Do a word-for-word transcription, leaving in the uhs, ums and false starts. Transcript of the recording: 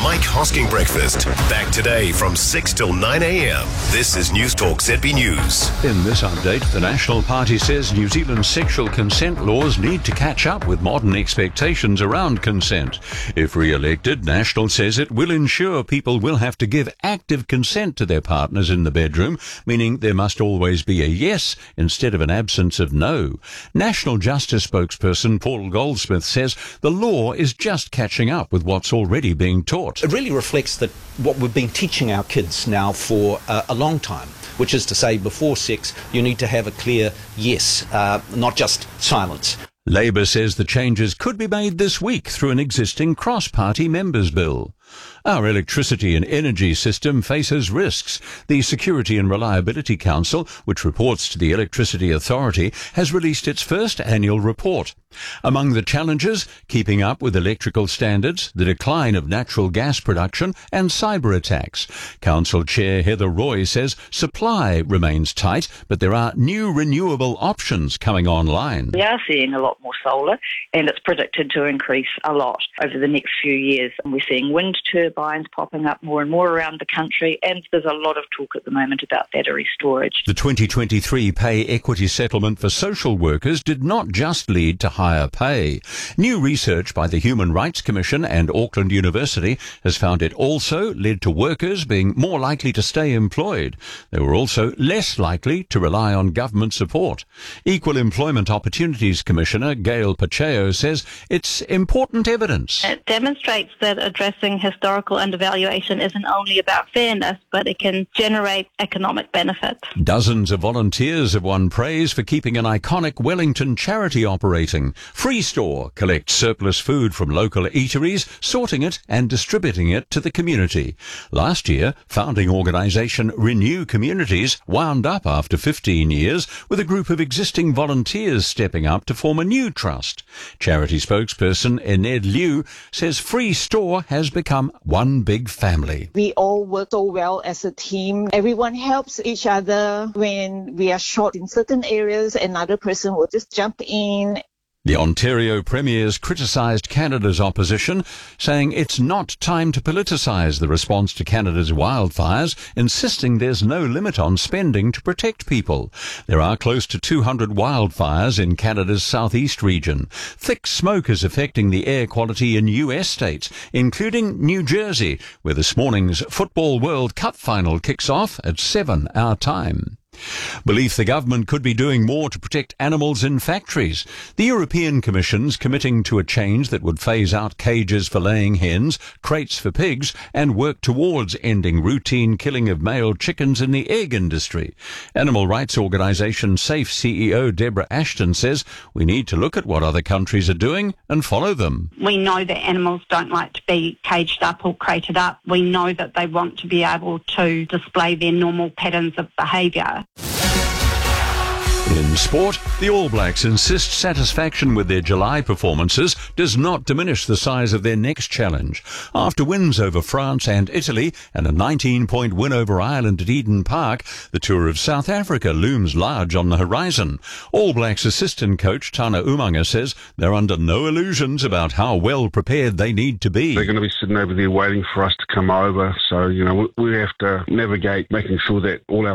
Mike Hosking Breakfast. Back today from six till nine a.m. This is News Talk Z B News. In this update, the National Party says New Zealand's sexual consent laws need to catch up with modern expectations around consent. If re-elected, National says it will ensure people will have to give active consent to their partners in the bedroom, meaning there must always be a yes instead of an absence of no. National Justice spokesperson Paul Goldsmith says the law is just catching up with what's already being taught. It really reflects that what we've been teaching our kids now for uh, a long time, which is to say before sex you need to have a clear yes, uh, not just silence. Labour says the changes could be made this week through an existing cross-party members' bill. Our electricity and energy system faces risks. The Security and Reliability Council, which reports to the Electricity Authority, has released its first annual report. Among the challenges, keeping up with electrical standards, the decline of natural gas production and cyber attacks. Council Chair Heather Roy says supply remains tight, but there are new renewable options coming online. We are seeing a lot more solar, and it's predicted to increase a lot over the next few years. And we're seeing wind turbines popping up more and more around the country, and there's a lot of talk at the moment about battery storage. The twenty twenty-three pay equity settlement for social workers did not just lead to higher pay. New research by the Human Rights Commission and Auckland University has found it also led to workers being more likely to stay employed. They were also less likely to rely on government support. Equal Employment Opportunities Commissioner Gail Pacheco says it's important evidence. It demonstrates that addressing historical undervaluation isn't only about fairness, but it can generate economic benefit. Dozens of volunteers have won praise for keeping an iconic Wellington charity operating. Free Store collects surplus food from local eateries, sorting it and distributing it to the community. Last year, founding organisation Renew Communities wound up after fifteen years with a group of existing volunteers stepping up to form a new trust. Charity spokesperson Ened Liu says Free Store has become one big family. We all work so well as a team. Everyone helps each other. When we are short in certain areas, another person will just jump in. The Ontario Premier's criticised Canada's opposition, saying it's not time to politicise the response to Canada's wildfires, insisting there's no limit on spending to protect people. There are close to two hundred wildfires in Canada's southeast region. Thick smoke is affecting the air quality in U S states, including New Jersey, where this morning's Football World Cup final kicks off at seven our time. Belief the government could be doing more to protect animals in factories. The European Commission's committing to a change that would phase out cages for laying hens, crates for pigs, and work towards ending routine killing of male chickens in the egg industry. Animal rights organisation SAFE C E O Deborah Ashton says we need to look at what other countries are doing and follow them. We know that animals don't like to be caged up or crated up. We know that they want to be able to display their normal patterns of behaviour. In sport, the All Blacks insist satisfaction with their July performances does not diminish the size of their next challenge. After wins over France and Italy and a nineteen-point win over Ireland at Eden Park, the tour of South Africa looms large on the horizon. All Blacks assistant coach Tana Umaga says they're under no illusions about how well prepared they need to be. They're going to be sitting over there waiting for us to come over, so, you know, we have to navigate making sure that all our